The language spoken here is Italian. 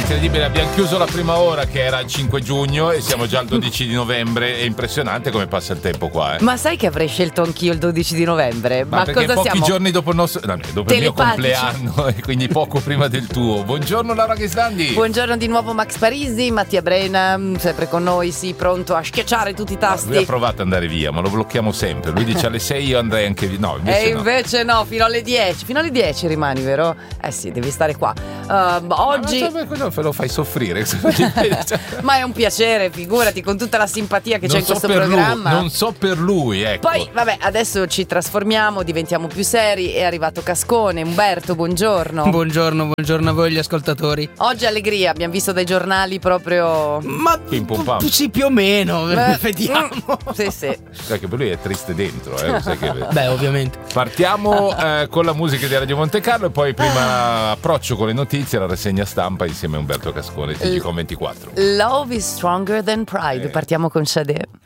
incredibile, abbiamo chiuso la prima ora che era il 5 giugno e siamo già al 12 di novembre. È impressionante come passa il tempo qua, Ma sai che avrei scelto anch'io il 12 di novembre? Ma perché cosa pochi siamo? giorni dopo il nostro dopo il mio compleanno e quindi poco prima del tuo. Buongiorno Laura Ghisdandi. Buongiorno di nuovo Max Parisi, Mattia Brena, sempre con noi, sì, pronto a schiacciare tutti i tasti. Lui ha provato ad andare via, ma lo blocchiamo sempre. Lui dice alle 6 io andrei anche via. No, invece no, fino alle 10. Fino alle 10 rimani, vero? Eh sì, devi stare qua. Oggi Ma lo fai soffrire. Ma è un piacere, figurati, con tutta la simpatia che c'è in questo programma. Non so per lui, ecco. Poi, vabbè, adesso ci trasformiamo, diventiamo più seri. È arrivato Cascone. Umberto, buongiorno. Buongiorno a voi gli ascoltatori. Oggi allegria, abbiamo visto dai giornali proprio. Ma sì, più o meno. Vediamo. Sì. Sai che per lui è triste dentro, sai che... Beh, ovviamente. Partiamo con la musica di Radio Monte Carlo e poi prima approccio con le notizie, la rassegna stampa insieme a Umberto Cascone, TGCOM24. Love is stronger than pride. Partiamo con Sade.